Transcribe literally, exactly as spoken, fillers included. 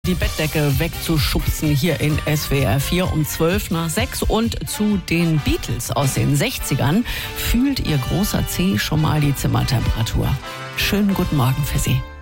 Die Bettdecke wegzuschubsen hier in S W R vier um zwölf nach sechs. Und zu den Beatles aus den sechzigern fühlt Ihr großer Zeh schon mal die Zimmertemperatur. Schönen guten Morgen für Sie.